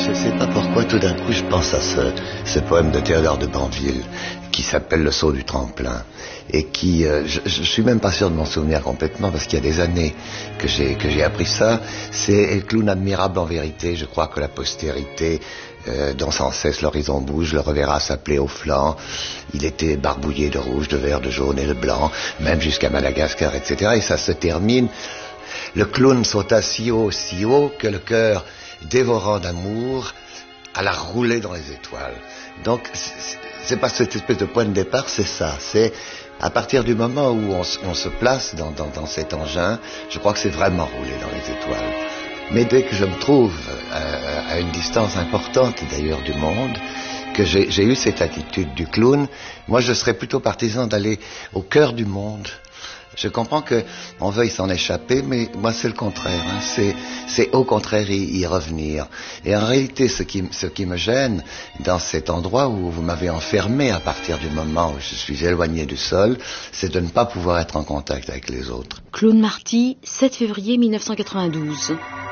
Je ne sais pas pourquoi tout d'un coup je pense à ce poème de Théodore de Banville qui s'appelle Le saut du tremplin et qui, je suis même pas sûr de m'en souvenir complètement parce qu'il y a des années que j'ai appris ça. C'est clown admirable en vérité, je crois que la postérité dont sans cesse l'horizon bouge, le reverra s'appeler au flanc. Il était barbouillé de rouge, de vert, de jaune et de blanc, même jusqu'à Madagascar, etc. Et ça se termine. Le clown sauta si haut que le cœur dévorant d'amour alla rouler dans les étoiles. Donc, c'est pas cette espèce de point de départ, c'est ça. C'est à partir du moment où on se place dans cet engin, je crois que c'est vraiment rouler dans les étoiles. Mais dès que je me trouve à une distance importante d'ailleurs du monde, que j'ai eu cette attitude du clown, moi je serais plutôt partisan d'aller au cœur du monde. Je comprends qu'on veuille s'en échapper, mais moi c'est le contraire. C'est au contraire y revenir. Et en réalité, ce qui me gêne dans cet endroit où vous m'avez enfermé à partir du moment où je suis éloigné du sol, c'est de ne pas pouvoir être en contact avec les autres. Claude Marty, 7 février 1992.